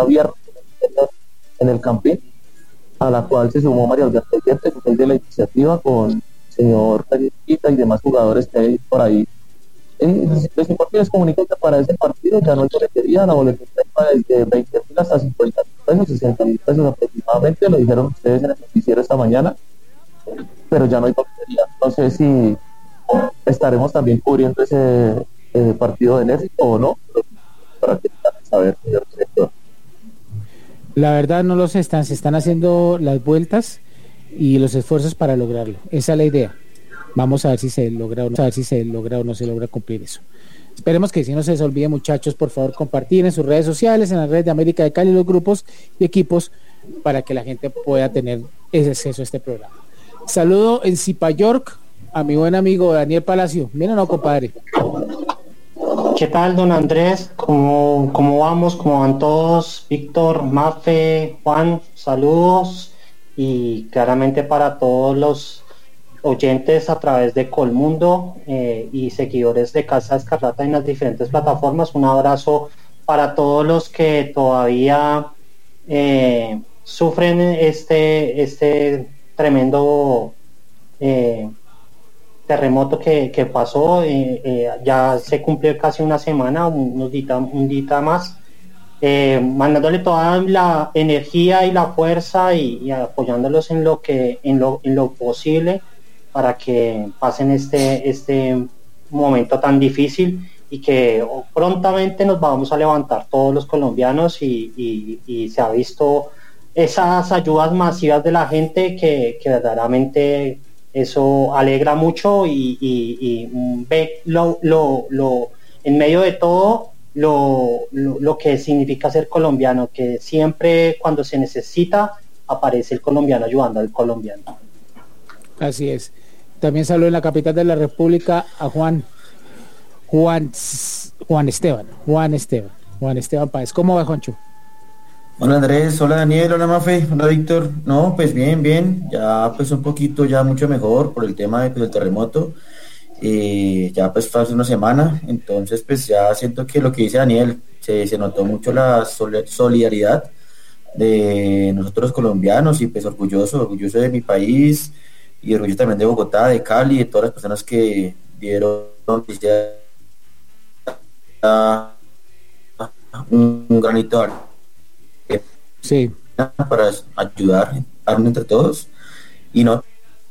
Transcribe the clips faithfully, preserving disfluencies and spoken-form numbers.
día viernes en el Campín, a la cual se sumó María Alberto Diente, que es de la iniciativa, con el señor Callequita y demás jugadores que hay por ahí. Eh, les importa les comunico que para ese partido ya no hay boletería, la boletería va desde veinte mil hasta cincuenta mil pesos, sesenta mil pesos aproximadamente, lo dijeron ustedes en el noticiero esta mañana, pero ya no hay boletería. No sé si estaremos también cubriendo ese eh, partido de Enérgico o no, para que saber, señor director. La verdad no lo sé, están, se están haciendo las vueltas y los esfuerzos para lograrlo. Esa es la idea. Vamos a ver si se logra o no, a ver si se logra o no se logra cumplir eso. Esperemos que si no se les olvide, muchachos, por favor compartir en sus redes sociales, en las redes de América de Cali, los grupos y equipos, para que la gente pueda tener ese acceso a este programa. Saludo en Zipa York a mi buen amigo Daniel Palacio. Mira, no, compadre. ¿Qué tal, don Andrés? ¿Cómo, cómo vamos? ¿Cómo van todos? Víctor, Mafe, Juan, saludos. Y claramente para todos los oyentes a través de Colmundo eh, y seguidores de Casa Escarlata en las diferentes plataformas, un abrazo para todos los que todavía eh, sufren este, este tremendo eh, terremoto que, que pasó. eh, eh, ya se cumplió casi una semana, un, un, día, un día más, eh, mandándole toda la energía y la fuerza y, y apoyándolos en lo que en lo, en lo posible para que pasen este este momento tan difícil y que prontamente nos vamos a levantar todos los colombianos y, y, y se ha visto esas ayudas masivas de la gente que, que verdaderamente eso alegra mucho y, y, y ve lo, lo, lo en medio de todo lo, lo, lo que significa ser colombiano, que siempre cuando se necesita aparece el colombiano ayudando al colombiano. Así es. También saludo en la capital de la República a Juan Juan Juan Esteban Juan Esteban Juan Esteban Páez. ¿Cómo va, Juancho? Hola Andrés, hola Daniel, hola Mafe, hola Víctor. No, pues bien, bien, ya pues un poquito, ya mucho mejor por el tema de, pues, del terremoto. Eh, ya pues fue hace una semana, entonces pues ya siento que lo que dice Daniel, se, se notó mucho la sol- solidaridad de nosotros colombianos y pues orgulloso, orgulloso de mi país y orgulloso también de Bogotá, de Cali, de todas las personas que dieron ya un, un granito de arena. Sí. Para ayudar entre todos y no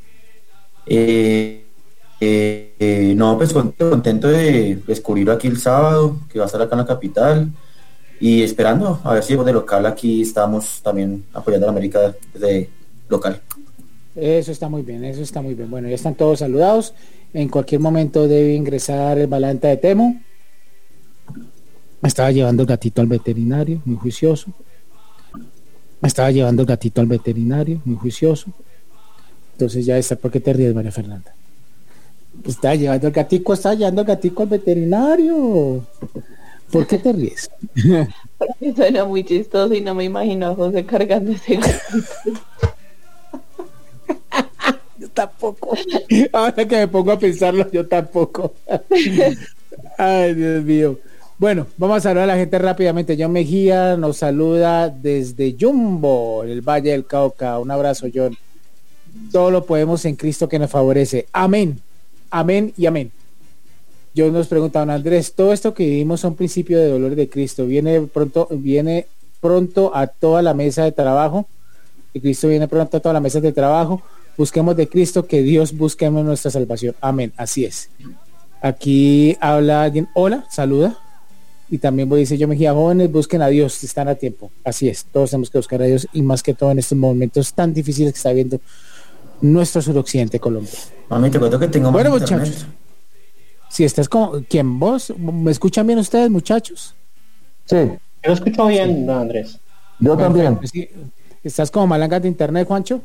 eh, eh, eh, no pues contento de descubrirlo aquí el sábado, que va a estar acá en la capital y esperando a ver si de local aquí estamos también apoyando a la América desde local. Eso está muy bien, eso está muy bien. Bueno, ya están todos saludados. En cualquier momento debe ingresar el Balanta de Temo. Me estaba llevando el gatito al veterinario, muy juicioso. Me estaba llevando el gatito al veterinario, muy juicioso. Entonces ya está. ¿Por qué te ríes, María Fernanda? Estaba llevando el gatico, estaba llevando el gatico al veterinario. ¿Por qué te ríes? Porque suena muy chistoso y no me imagino a José cargando ese gatito. Yo tampoco. Ahora que me pongo a pensarlo, yo tampoco. Ay, Dios mío. Bueno, vamos a saludar a la gente rápidamente. John Mejía nos saluda desde Jumbo, el Valle del Cauca. Un abrazo, John. Todo lo podemos en Cristo que nos favorece. Amén. Amén y amén. John nos pregunta, don Andrés, todo esto que vivimos son principios de dolor de Cristo. Viene pronto, viene pronto a toda la mesa de trabajo. Y Cristo viene pronto a toda la mesa de trabajo. Busquemos de Cristo, que Dios busquemos nuestra salvación. Amén. Así es. Aquí habla alguien. Hola, saluda. Y también voy a decir, yo me guía, jóvenes, busquen a Dios, están a tiempo. Así es, todos tenemos que buscar a Dios y más que todo en estos momentos tan difíciles que está viendo nuestro suroccidente Colombia. Mami, te cuento que tengo bueno, más muchachos, internet. Si estás con ¿quién vos? ¿Me escuchan bien ustedes, muchachos? Sí. Yo lo escucho bien, sí. Andrés. Yo también. Sí. ¿Estás como malangas de internet, Juancho?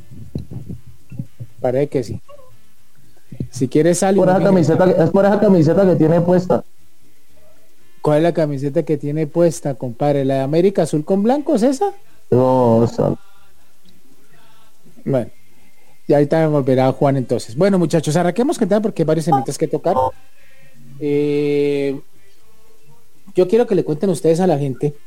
Parece que sí. Si quieres salir. Por esa camiseta, es por esa camiseta que tiene puesta. ¿Cuál es la camiseta que tiene puesta, compadre? ¿La de América azul con blanco es esa? No, sal. Bueno, y ahorita me volverá Juan entonces. Bueno, muchachos, arranquemos que tal porque hay varios temitas que tocar. Eh, yo quiero que le cuenten ustedes a la gente